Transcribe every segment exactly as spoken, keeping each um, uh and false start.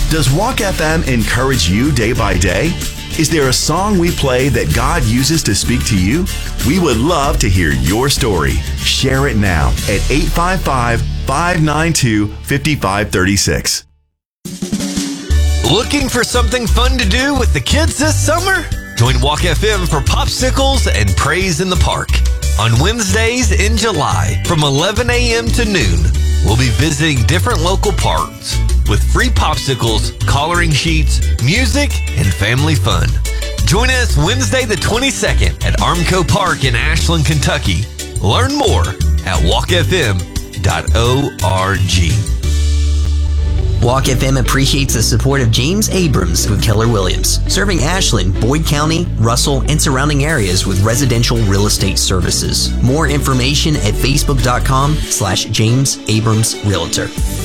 Does Walk F M encourage you day by day? Is there a song we play that God uses to speak to you? We would love to hear your story. Share it now at eight five five, five nine two, five five three six. Looking for something fun to do with the kids this summer? Join Walk F M for popsicles and praise in the park. On Wednesdays in July from eleven a.m. to noon, we'll be visiting different local parks with free popsicles, coloring sheets, music, and family fun. Join us Wednesday the twenty-second at Armco Park in Ashland, Kentucky. Learn more at walk f m dot org. Walk F M appreciates the support of James Abrams with Keller Williams, serving Ashland, Boyd County, Russell, and surrounding areas with residential real estate services. More information at facebook.com slash James Abrams Realtor.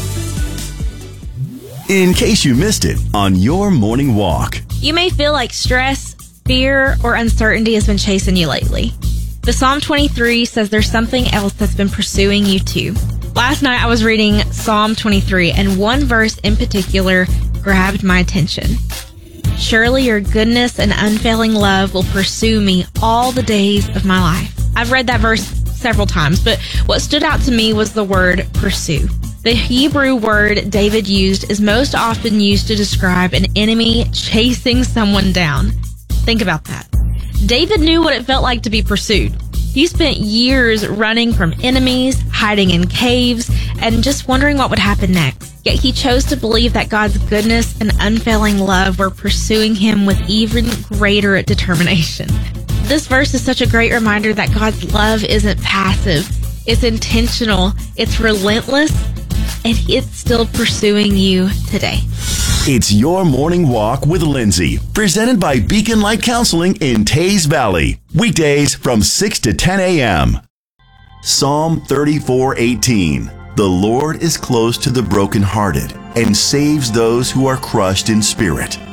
In case you missed it on your morning walk. You may feel like stress, fear, or uncertainty has been chasing you lately. The Psalm twenty-three says there's something else that's been pursuing you too. Last night I was reading Psalm twenty-three, and one verse in particular grabbed my attention. Surely your goodness and unfailing love will pursue me all the days of my life. I've read that verse several times, but what stood out to me was the word pursue. The Hebrew word David used is most often used to describe an enemy chasing someone down. Think about that. David knew what it felt like to be pursued. He spent years running from enemies, hiding in caves, and just wondering what would happen next. Yet he chose to believe that God's goodness and unfailing love were pursuing him with even greater determination. This verse is such a great reminder that God's love isn't passive. It's intentional, it's relentless, and it's still pursuing you today. It's Your Morning Walk with Lindsay, presented by Beacon Light Counseling in Tays Valley. Weekdays from six to ten a.m. Psalm thirty-four eighteen. The Lord is close to the brokenhearted and saves those who are crushed in spirit.